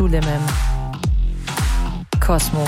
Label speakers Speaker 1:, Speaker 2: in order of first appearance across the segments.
Speaker 1: Suleiman, Cosmo.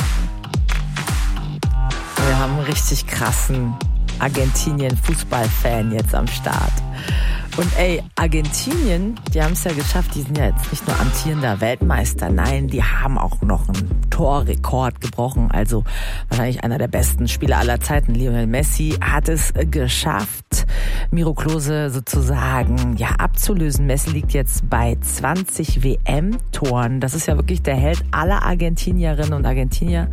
Speaker 1: Wir haben einen richtig krassen Argentinien-Fußballfan jetzt am Start. Und Argentinien, die haben es ja geschafft, die sind ja jetzt nicht nur amtierender Weltmeister, nein, die haben auch noch einen Torrekord gebrochen, also wahrscheinlich einer der besten Spieler aller Zeiten, Lionel Messi, hat es geschafft, Miro Klose sozusagen abzulösen. Messi liegt jetzt bei 20 WM-Toren, das ist ja wirklich der Held aller Argentinierinnen und Argentinier.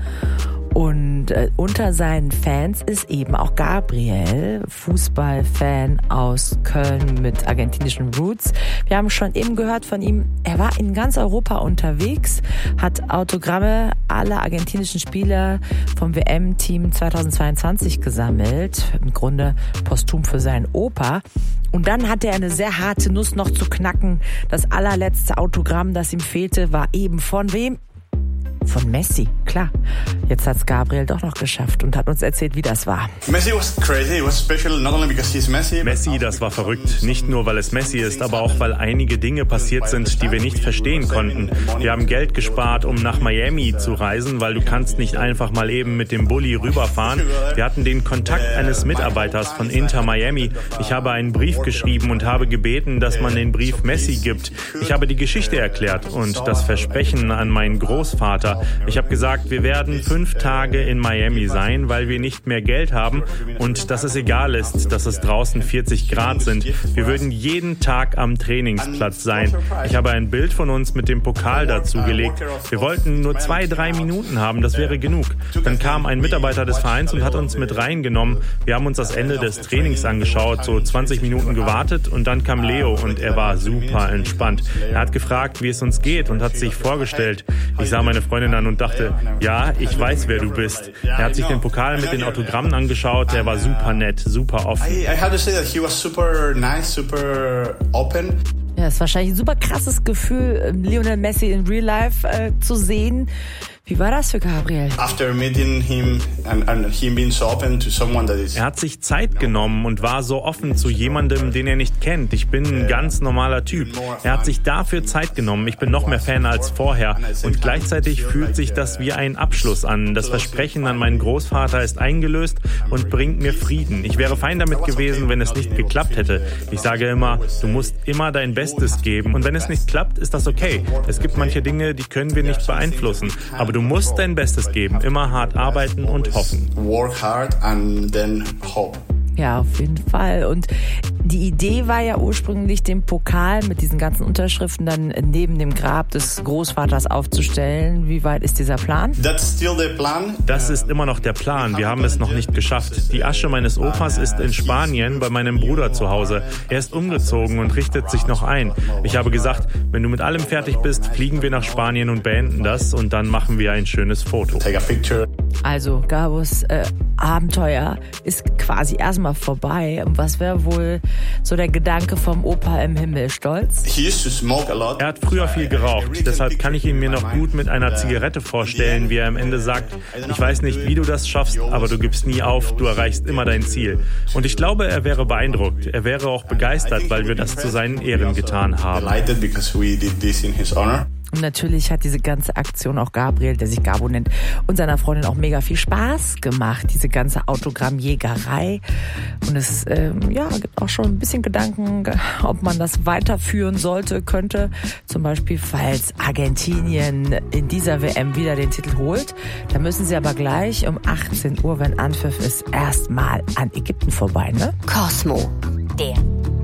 Speaker 1: Und unter seinen Fans ist eben auch Gabriel, Fußballfan aus Köln mit argentinischen Roots. Wir haben schon eben gehört von ihm, er war in ganz Europa unterwegs, hat Autogramme aller argentinischen Spieler vom WM-Team 2022 gesammelt, im Grunde posthum für seinen Opa. Und dann hatte er eine sehr harte Nuss noch zu knacken. Das allerletzte Autogramm, das ihm fehlte, war eben von wem? Von Messi, klar. Jetzt hat's Gabriel doch noch geschafft und hat uns erzählt, wie das war.
Speaker 2: Messi was crazy. It was special not only because he's Messi.
Speaker 3: Messi, das war verrückt. Nicht nur, weil es Messi ist, aber auch, weil einige Dinge passiert sind, die wir nicht verstehen konnten. Wir haben Geld gespart, um nach Miami zu reisen, weil du kannst nicht einfach mal eben mit dem Bulli rüberfahren. Wir hatten den Kontakt eines Mitarbeiters von Inter Miami. Ich habe einen Brief geschrieben und habe gebeten, dass man den Brief Messi gibt. Ich habe die Geschichte erklärt und das Versprechen an meinen Großvater. Ich habe gesagt, wir werden 5 Tage in Miami sein, weil wir nicht mehr Geld haben und dass es egal ist, dass es draußen 40 Grad sind. Wir würden jeden Tag am Trainingsplatz sein. Ich habe ein Bild von uns mit dem Pokal dazu gelegt. Wir wollten nur 2-3 Minuten haben, das wäre genug. Dann kam ein Mitarbeiter des Vereins und hat uns mit reingenommen. Wir haben uns das Ende des Trainings angeschaut, so 20 Minuten gewartet und dann kam Leo und er war super entspannt. Er hat gefragt, wie es uns geht und hat sich vorgestellt. Ich sah meine Freundin an und dachte, ja, ich weiß, wer du bist. Er hat sich den Pokal mit den Autogrammen angeschaut, er war super nett, super offen.
Speaker 2: I have to say that he was super nice, super open.
Speaker 1: Ja, es ist wahrscheinlich ein super krasses Gefühl, Lionel Messi in Real Life zu sehen. Wie war das für Gabriel?
Speaker 2: After meeting him and him being so open to someone that is...
Speaker 3: Er hat sich Zeit genommen und war so offen zu jemandem, den er nicht kennt. Ich bin ein ganz normaler Typ. Er hat sich dafür Zeit genommen. Ich bin noch mehr Fan als vorher. Und gleichzeitig fühlt sich das wie ein Abschluss an. Das Versprechen an meinen Großvater ist eingelöst und bringt mir Frieden. Ich wäre fein damit gewesen, wenn es nicht geklappt hätte. Ich sage immer, du musst immer dein Bestes geben. Und wenn es nicht klappt, ist das okay. Es gibt manche Dinge, die können wir nicht beeinflussen. Aber du musst dein Bestes geben, immer hart arbeiten und hoffen.
Speaker 2: Work hard and then hope.
Speaker 1: Ja, auf jeden Fall. Und die Idee war ja ursprünglich, den Pokal mit diesen ganzen Unterschriften dann neben dem Grab des Großvaters aufzustellen. Wie weit ist dieser Plan?
Speaker 2: That's still the plan.
Speaker 3: Das ist immer noch der Plan. Wir haben es noch nicht geschafft. Die Asche meines Opas ist in Spanien bei meinem Bruder zu Hause. Er ist umgezogen und richtet sich noch ein. Ich habe gesagt, wenn du mit allem fertig bist, fliegen wir nach Spanien und beenden das und dann machen wir ein schönes Foto.
Speaker 2: Take a picture.
Speaker 1: Also Gabos Abenteuer ist quasi erstmal vorbei. Und was wäre wohl so der Gedanke vom Opa im Himmel? Stolz?
Speaker 2: He used to smoke a lot.
Speaker 3: Er hat früher viel geraucht, deshalb kann ich ihn mir noch gut mit einer Zigarette vorstellen, wie er am Ende sagt, ich weiß nicht, wie du das schaffst, aber du gibst nie auf, du erreichst immer dein Ziel. Und ich glaube, er wäre beeindruckt. Er wäre auch begeistert, weil wir das zu seinen Ehren getan haben.
Speaker 2: Delighted because we did this in his honor.
Speaker 1: Und natürlich hat diese ganze Aktion auch Gabriel, der sich Gabo nennt, und seiner Freundin auch mega viel Spaß gemacht, diese ganze Autogrammjägerei. Und es gibt auch schon ein bisschen Gedanken, ob man das weiterführen sollte, könnte. Zum Beispiel, falls Argentinien in dieser WM wieder den Titel holt. Da müssen sie aber gleich um 18 Uhr, wenn Anpfiff ist, erstmal an Ägypten vorbei, ne?
Speaker 4: Cosmo, der